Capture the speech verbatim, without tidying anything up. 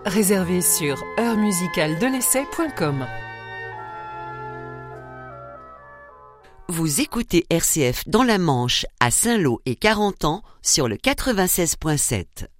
Réservez sur heure musicale de l'essai point com. Vous écoutez R C F dans la Manche, à Saint-Lô et Carentan sur le quatre-vingt-seize point sept.